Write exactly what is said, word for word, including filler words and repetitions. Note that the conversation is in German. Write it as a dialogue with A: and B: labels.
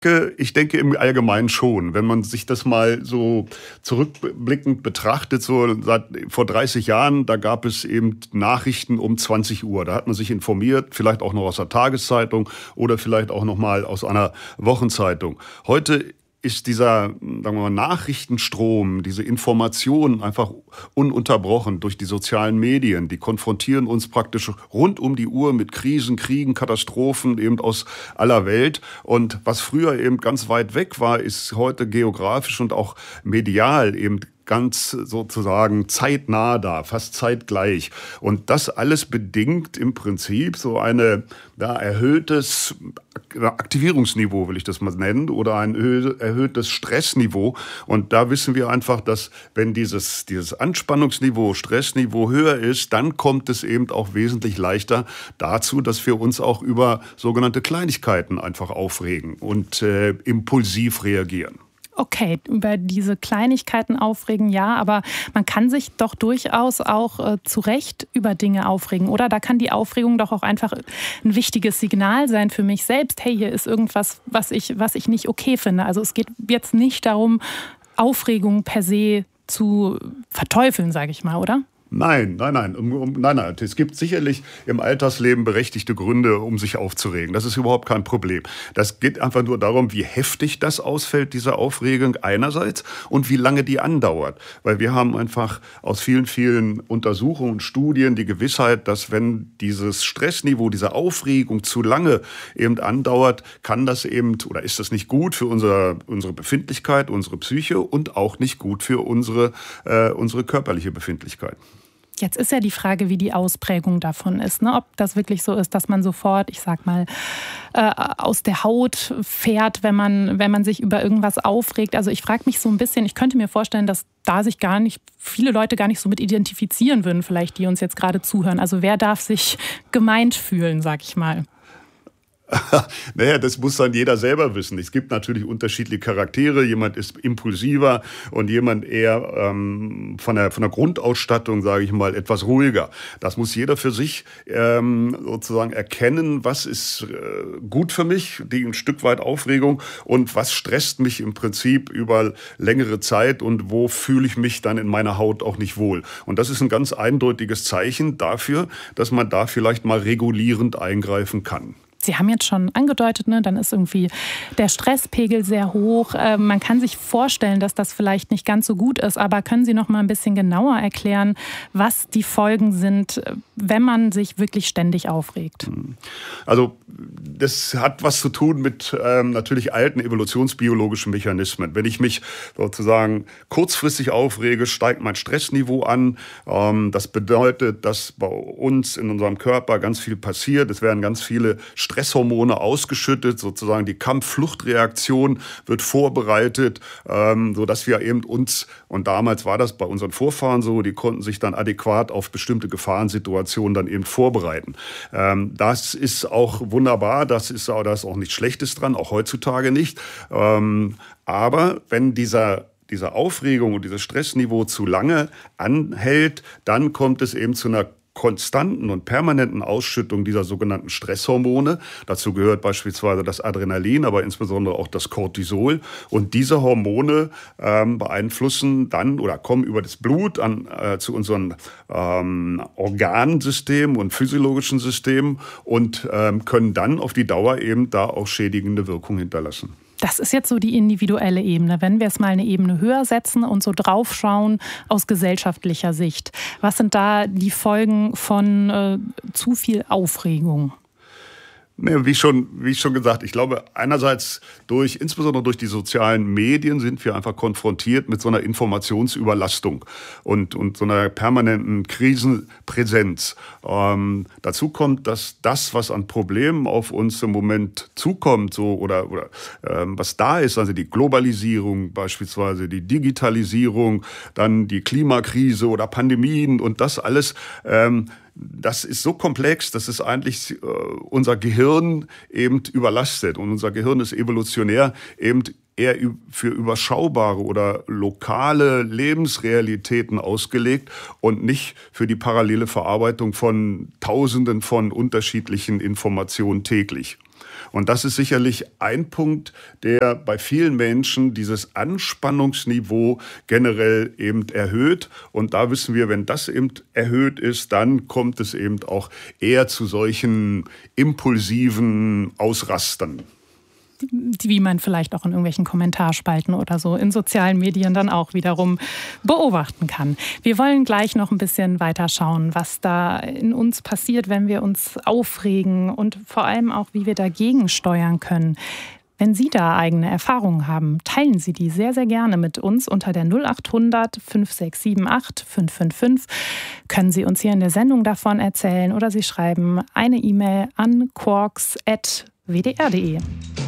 A: Ich denke im Allgemeinen schon. Wenn man sich das mal so zurückblickend betrachtet, so seit vor dreißig Jahren, da gab es eben Nachrichten um zwanzig Uhr. Da hat man sich informiert, vielleicht auch noch aus der Tageszeitung oder vielleicht auch noch mal aus einer Wochenzeitung. Heute ist dieser, sagen wir mal, Nachrichtenstrom, diese Informationen einfach ununterbrochen durch die sozialen Medien. Die konfrontieren uns praktisch rund um die Uhr mit Krisen, Kriegen, Katastrophen eben aus aller Welt. Und was früher eben ganz weit weg war, ist heute geografisch und auch medial eben ganz sozusagen zeitnah da, fast zeitgleich. Und das alles bedingt im Prinzip so eine ja, erhöhtes Aktivierungsniveau, will ich das mal nennen, oder ein erhöhtes Stressniveau. Und da wissen wir einfach, dass wenn dieses, dieses Anspannungsniveau, Stressniveau höher ist, dann kommt es eben auch wesentlich leichter dazu, dass wir uns auch über sogenannte Kleinigkeiten einfach aufregen und äh, impulsiv reagieren.
B: Okay, über diese Kleinigkeiten aufregen, ja, aber man kann sich doch durchaus auch äh, zu Recht über Dinge aufregen, oder? Da kann die Aufregung doch auch einfach ein wichtiges Signal sein für mich selbst. Hey, hier ist irgendwas, was ich, was ich nicht okay finde. Also es geht jetzt nicht darum, Aufregung per se zu verteufeln, sage ich mal, oder?
A: Nein, nein, nein, um, um, nein, nein. Es gibt sicherlich im Alltagsleben berechtigte Gründe, um sich aufzuregen. Das ist überhaupt kein Problem. Das geht einfach nur darum, wie heftig das ausfällt, diese Aufregung einerseits, und wie lange die andauert. Weil wir haben einfach aus vielen, vielen Untersuchungen und Studien die Gewissheit, dass wenn dieses Stressniveau, diese Aufregung zu lange eben andauert, kann das eben, oder ist das nicht gut für unser, unsere Befindlichkeit, unsere Psyche und auch nicht gut für unsere, äh, unsere körperliche Befindlichkeit.
B: Jetzt ist ja die Frage, wie die Ausprägung davon ist, ne? Ob das wirklich so ist, dass man sofort, ich sag mal, äh, aus der Haut fährt, wenn man, wenn man sich über irgendwas aufregt. Also ich frage mich so ein bisschen, ich könnte mir vorstellen, dass da sich gar nicht, viele Leute gar nicht so mit identifizieren würden, vielleicht, die uns jetzt gerade zuhören. Also wer darf sich gemeint fühlen, sag ich mal?
A: Naja, das muss dann jeder selber wissen. Es gibt natürlich unterschiedliche Charaktere. Jemand ist impulsiver und jemand eher ähm, von der von der Grundausstattung, sage ich mal, etwas ruhiger. Das muss jeder für sich ähm, sozusagen erkennen, was ist äh, gut für mich, die ein Stück weit Aufregung, und was stresst mich im Prinzip über längere Zeit und wo fühle ich mich dann in meiner Haut auch nicht wohl. Und das ist ein ganz eindeutiges Zeichen dafür, dass man da vielleicht mal regulierend eingreifen kann.
B: Sie haben jetzt schon angedeutet, ne, dann ist irgendwie der Stresspegel sehr hoch. Äh, man kann sich vorstellen, dass das vielleicht nicht ganz so gut ist, aber können Sie noch mal ein bisschen genauer erklären, was die Folgen sind, wenn man sich wirklich ständig aufregt?
A: Also das hat was zu tun mit ähm, natürlich alten evolutionsbiologischen Mechanismen. Wenn ich mich sozusagen kurzfristig aufrege, steigt mein Stressniveau an. Ähm, das bedeutet, dass bei uns in unserem Körper ganz viel passiert. Es werden ganz viele Stresshormone ausgeschüttet, sozusagen die Kampf-Flucht-Reaktion wird vorbereitet, ähm, sodass wir eben uns, und damals war das bei unseren Vorfahren so, die konnten sich dann adäquat auf bestimmte Gefahrensituationen dann eben vorbereiten. Ähm, das ist auch wunderbar, das ist, da ist auch nichts Schlechtes dran, auch heutzutage nicht. Ähm, aber wenn dieser diese Aufregung und dieses Stressniveau zu lange anhält, dann kommt es eben zu einer konstanten und permanenten Ausschüttung dieser sogenannten Stresshormone. Dazu gehört beispielsweise das Adrenalin, aber insbesondere auch das Cortisol. Und diese Hormone ähm, beeinflussen dann oder kommen über das Blut an, äh, zu unseren ähm, Organsystemen und physiologischen Systemen und ähm, können dann auf die Dauer eben da auch schädigende Wirkung hinterlassen.
B: Das ist jetzt so die individuelle Ebene. Wenn wir es mal eine Ebene höher setzen und so draufschauen aus gesellschaftlicher Sicht, was sind da die Folgen von äh, zu viel Aufregung?
A: Wie schon, wie schon gesagt, ich glaube, einerseits durch, insbesondere durch die sozialen Medien sind wir einfach konfrontiert mit so einer Informationsüberlastung und, und so einer permanenten Krisenpräsenz. Ähm, dazu kommt, dass das, was an Problemen auf uns im Moment zukommt, so, oder, oder ähm, was da ist, also die Globalisierung beispielsweise, die Digitalisierung, dann die Klimakrise oder Pandemien und das alles, ähm, das ist so komplex, dass es eigentlich äh, unser Gehirn eben überlastet. Und unser Gehirn ist evolutionär eben eher für überschaubare oder lokale Lebensrealitäten ausgelegt und nicht für die parallele Verarbeitung von Tausenden von unterschiedlichen Informationen täglich. Und das ist sicherlich ein Punkt, der bei vielen Menschen dieses Anspannungsniveau generell eben erhöht. Und da wissen wir, wenn das eben erhöht ist, dann kommt es eben auch eher zu solchen impulsiven Ausrastern.
B: Wie man vielleicht auch in irgendwelchen Kommentarspalten oder so in sozialen Medien dann auch wiederum beobachten kann. Wir wollen gleich noch ein bisschen weiter schauen, was da in uns passiert, wenn wir uns aufregen und vor allem auch, wie wir dagegen steuern können. Wenn Sie da eigene Erfahrungen haben, teilen Sie die sehr, sehr gerne mit uns unter der null acht hundert fünf sechs sieben acht fünf fünf fünf. Können Sie uns hier in der Sendung davon erzählen oder Sie schreiben eine E-Mail an quarks at w d r punkt d e.